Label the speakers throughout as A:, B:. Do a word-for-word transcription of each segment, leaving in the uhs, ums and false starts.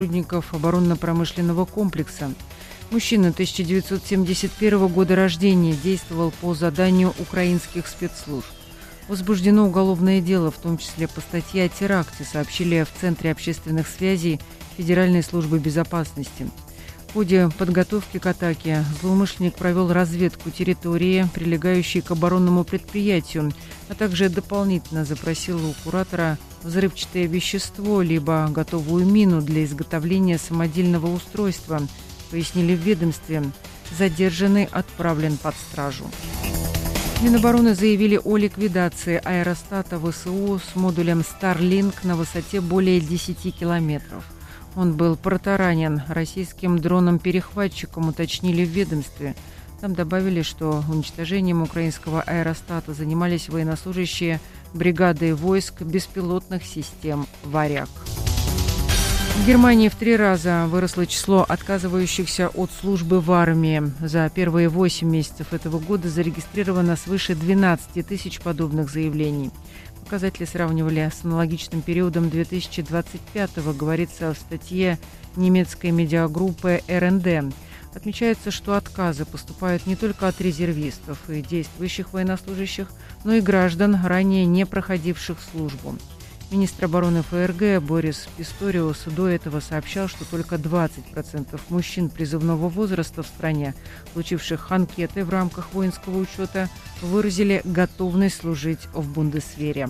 A: сотрудников оборонно-промышленного комплекса. Мужчина тысяча девятьсот семьдесят первого года рождения, действовал по заданию украинских спецслужб. Возбуждено уголовное дело, в том числе по статье о теракте, сообщили в Центре общественных связей Федеральной службы безопасности. В ходе подготовки к атаке злоумышленник провел разведку территории, прилегающей к оборонному предприятию, а также дополнительно запросил у куратора взрывчатое вещество либо готовую мину для изготовления самодельного устройства, пояснили в ведомстве. Задержанный отправлен под стражу. Минобороны заявили о ликвидации аэростата ВСУ с модулем Starlink на высоте более десяти километров. Он был протаранен российским дроном-перехватчиком, уточнили в ведомстве. Там добавили, что уничтожением украинского аэростата занимались военнослужащие бригады войск беспилотных систем «Варяг». В Германии в три раза выросло число отказывающихся от службы в армии. За первые восемь месяцев этого года зарегистрировано свыше двенадцати тысяч подобных заявлений. Показатели сравнивали с аналогичным периодом две тысячи двадцать пятого, говорится в статье немецкой медиагруппы эр эн дэ. Отмечается, что отказы поступают не только от резервистов и действующих военнослужащих, но и граждан, ранее не проходивших службу. Министр обороны эф эр гэ Борис Писториус до этого сообщал, что только двадцать процентов мужчин призывного возраста в стране, получивших анкеты в рамках воинского учета, выразили готовность служить в Бундесвере.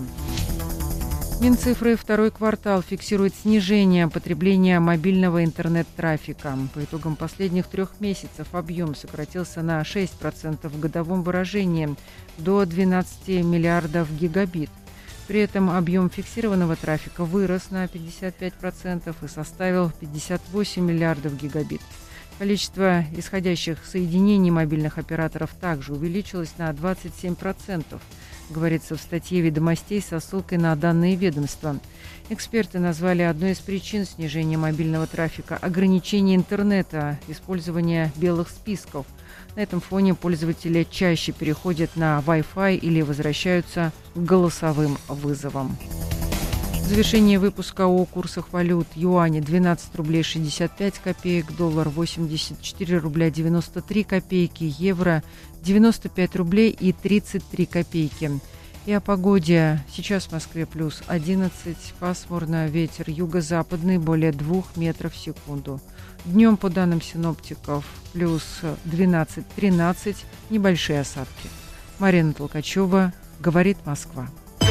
A: Минцифры второй квартал фиксирует снижение потребления мобильного интернет-трафика. По итогам последних трех месяцев объем сократился на шесть процентов в годовом выражении до двенадцати миллиардов гигабит. При этом объем фиксированного трафика вырос на пятьдесят пять процентов и составил пятьдесят восемь миллиардов гигабит. Количество исходящих соединений мобильных операторов также увеличилось на двадцать семь процентов, говорится в статье «Ведомостей» со ссылкой на данные ведомства. Эксперты назвали одной из причин снижения мобильного трафика ограничение интернета, использование белых списков. На этом фоне пользователи чаще переходят на Wi-Fi или возвращаются к голосовым вызовам. В завершении выпуска о курсах валют: юани двенадцать рублей шестьдесят пять копеек, доллар восемьдесят четыре рубля девяносто три копейки, евро девяносто пять рублей и тридцать три копейки. И о погоде. Сейчас в Москве плюс одиннадцать, пасмурно, ветер юго-западный более двух метров в секунду. Днем, по данным синоптиков, плюс двенадцать-тринадцать, небольшие осадки. Марина Толкачева, говорит Москва.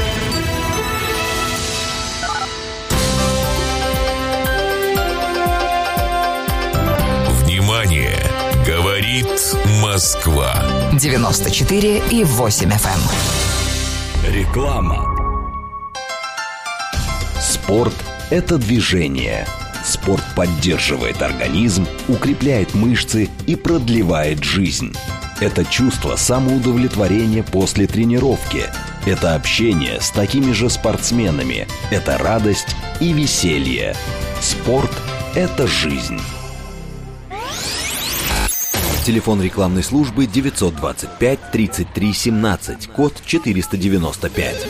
B: Внимание! Говорит Москва.
C: девяносто четыре и восемь эф эм.
B: Реклама.
D: Спорт – это движение. Спорт поддерживает организм, укрепляет мышцы и продлевает жизнь. Это чувство самоудовлетворения после тренировки. Это общение с такими же спортсменами. Это радость и веселье. Спорт – это жизнь. Телефон рекламной службы девятьсот двадцать пять тридцать три семнадцать, код четыреста девяносто пять.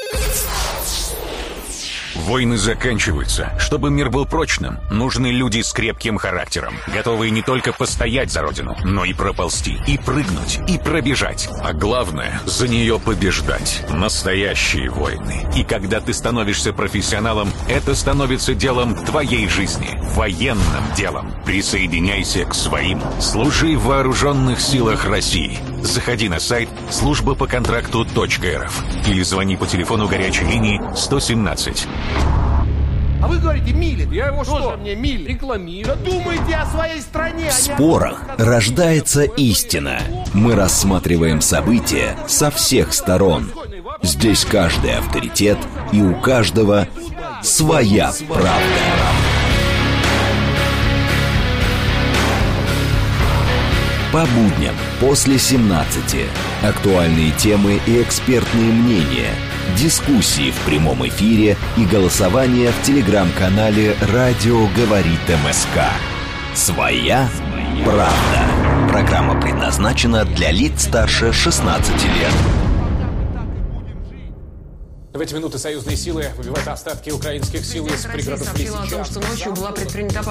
E: Войны заканчиваются. Чтобы мир был прочным, нужны люди с крепким характером, готовые не только постоять за родину, но и проползти, и прыгнуть, и пробежать. А главное, за нее побеждать. Настоящие войны. И когда ты становишься профессионалом, это становится делом твоей жизни. Военным делом. Присоединяйся к своим. Служи в вооруженных силах России. Заходи на сайт служба по контракту точка эр эф или звони по телефону горячей линии сто семнадцать.
F: А вы говорите, милит. Я его что? Тоже мне милит. Рекламирую. Да думайте о своей стране.
D: В спорах рождается истина. Мы рассматриваем события со всех сторон. Здесь каждый авторитет, и у каждого своя правда. По будням после семнадцати. Актуальные темы и экспертные мнения. Дискуссии в прямом эфире и голосование в телеграм-канале «Радио говорит МСК». Своя правда. Программа предназначена для лиц старше шестнадцати лет.
G: В эти минуты союзные силы выбивают остатки украинских сил из пригородов Лисичанска.
H: сообщила о том, что ночью была предпринята